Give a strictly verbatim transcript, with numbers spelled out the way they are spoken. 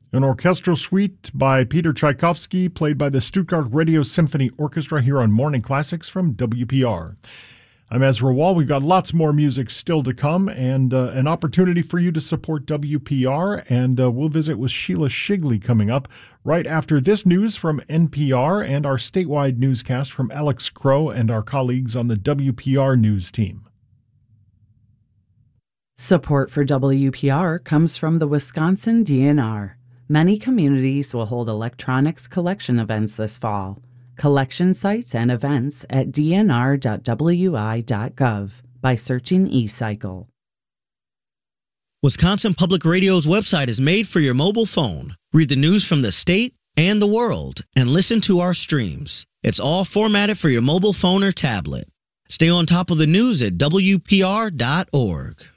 An orchestral suite by Peter Tchaikovsky, played by the Stuttgart Radio Symphony Orchestra here on Morning Classics from W P R. I'm Ezra Wall. We've got lots more music still to come and uh, an opportunity for you to support W P R, and uh, we'll visit with Sheila Shigley coming up right after this news from N P R and our statewide newscast from Alex Crow and our colleagues on the W P R News team. Support for W P R comes from the Wisconsin D N R. Many communities will hold electronics collection events this fall. Collection sites and events at d n r dot w i dot gov by searching eCycle. Wisconsin Public Radio's website is made for your mobile phone. Read the news from the state and the world and listen to our streams. It's all formatted for your mobile phone or tablet. Stay on top of the news at w p r dot org.